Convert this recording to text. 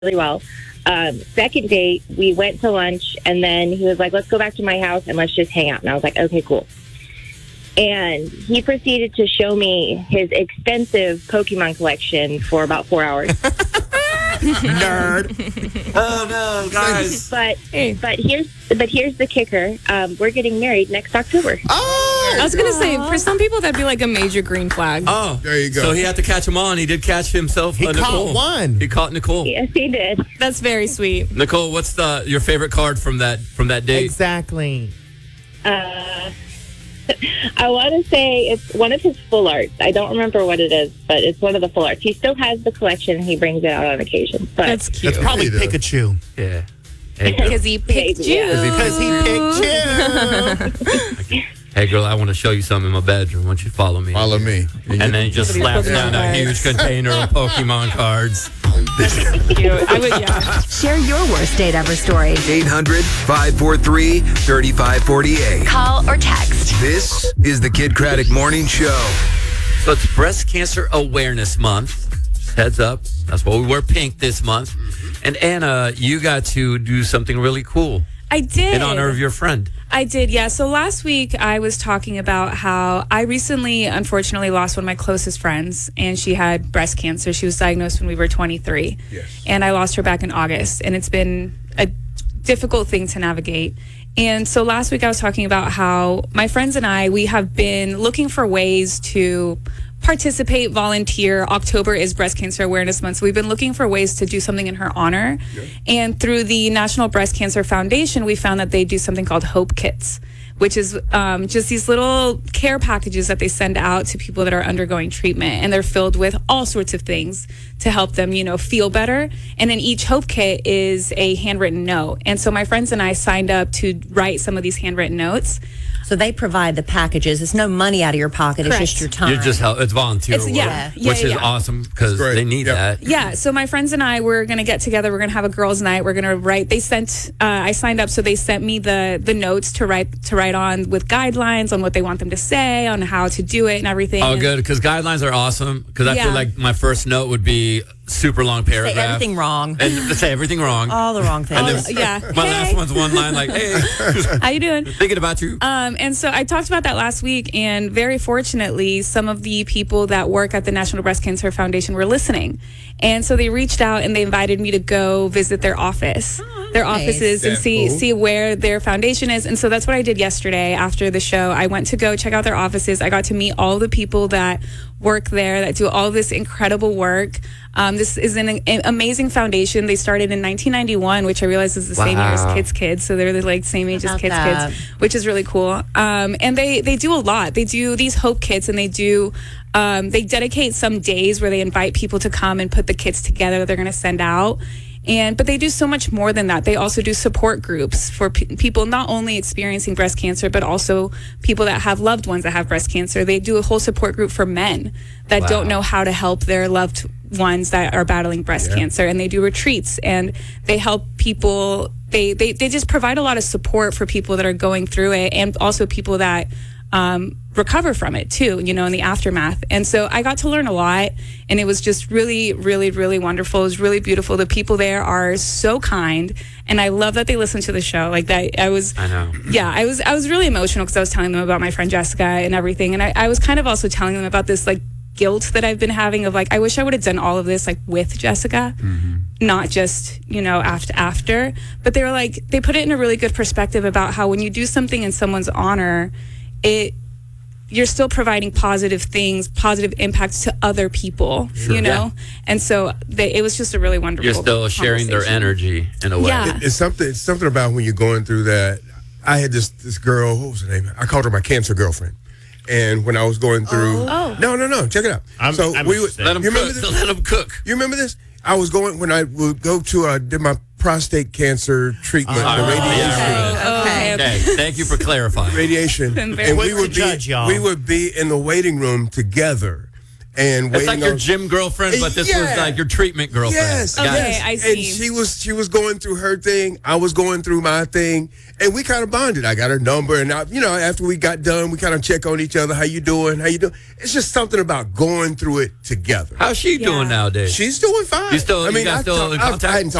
really well. Second date, we went to lunch, and then he was like, let's go back to my house and let's just hang out. And I was like, okay, cool. And he proceeded to show me his extensive Pokemon collection for about 4 hours. Nerd. Oh no, guys! But here's the kicker. We're getting married next October. Oh, I was gonna say, for some people that'd be like a major green flag. Oh, there you go. So he had to catch him on. He did catch himself. He Nicole. caught one. He caught Nicole. Yes, he did. That's very sweet. Nicole, what's your favorite card from that date? Exactly. I want to say it's one of his full arts. I don't remember what it is, but it's one of the full arts. He still has the collection, and he brings it out on occasion. But That's cute. It's probably Pikachu. Yeah. Hey, Because he picked you. Yeah. Because he picked you. hey, girl, I want to show you something in my bedroom. I want you to follow me. Follow me. And then he just slaps down a huge container of Pokemon cards. Cute. I would, yeah. Share your worst date ever story. 800-543-3548. Call or text. This is the Kid Craddock Morning Show. So it's Breast Cancer Awareness Month. Heads up. That's why we wear pink this month. And Anna, you got to do something really cool I did. in honor of your friend. I did, yeah. So last week I was talking about how I recently, unfortunately, lost one of my closest friends, and she had breast cancer. She was diagnosed when we were 23. Yes. And I lost her back in August, and it's been a difficult thing to navigate. And so last week I was talking about how my friends and I, we have been looking for ways to participate, volunteer. October is Breast Cancer Awareness Month. So we've been looking for ways to do something in her honor. Yeah. And through the National Breast Cancer Foundation, we found that they do something called Hope Kits, which is just these little care packages that they send out to people that are undergoing treatment. And they're filled with all sorts of things to help them, feel better. And in each Hope Kit is a handwritten note. And so my friends and I signed up to write some of these handwritten notes. So they provide the packages. It's no money out of your pocket. Correct. It's just your time. You're just it's volunteer work, which is awesome because they need that. Yeah. So my friends and I were going to get together. We're going to have a girls' night. We're going to write. They sent. I signed up, so they sent me the notes to write on with guidelines on what they want them to say, on how to do it, and everything. Oh, good, because guidelines are awesome. Because I feel like my first note would be super long paragraph. Say everything wrong. And say everything wrong. All the wrong things. My last one's one line like, hey. How you doing? Thinking about you. And so I talked about that last week, and very fortunately, some of the people that work at the National Breast Cancer Foundation were listening. And so they reached out and they invited me to go visit their office. Their offices and see where their foundation is. And so that's what I did yesterday after the show. I went to go check out their offices. I got to meet all the people that work there, that do all this incredible work. This is an amazing foundation. They started in 1991, which I realize is the same year as Kids Kids. So they're the same age as Kids Kids, which is really cool. And they do a lot. They do these Hope Kits, and they dedicate some days where they invite people to come and put the kits together that they're going to send out. But they do so much more than that. They also do support groups for people not only experiencing breast cancer, but also people that have loved ones that have breast cancer. They do a whole support group for men that don't know how to help their loved ones that are battling breast cancer. And they do retreats, and they help people. They just provide a lot of support for people that are going through it, and also people that recover from it too, in the aftermath. And so I got to learn a lot, and it was just really, really, really wonderful. It was really beautiful. The people there are so kind, and I love that they listen to the show like that. I know. Yeah, I was really emotional because I was telling them about my friend Jessica and everything. And I was kind of also telling them about this guilt that I've been having of I wish I would have done all of this with Jessica, not just, after. But they were they put it in a really good perspective about how when you do something in someone's honor, you're still providing positive things, positive impacts to other people, And so it was just a really wonderful. You're still sharing their energy in a way. Yeah. It's something about when you're going through that. I had this girl, what was her name? I called her my cancer girlfriend. And when I was going through, no, check it out. We would let them cook. You remember this? I was going when I would go to did my prostate cancer treatment, the radiation. Okay. Thank you for clarifying. Radiation, and we would be in the waiting room together. and It's waiting like your on- gym girlfriend, but this was Yeah. like your treatment girlfriend. Yes. Got Okay, it. I And see. she was going through her thing. I was going through my thing, and we kind of bonded. I got her number, and after we got done, we kind of check on each other. How you doing? How you doing? It's just something about going through it together. How's she doing Yeah. nowadays? She's doing fine. You still- you guys I still in I contact? hadn't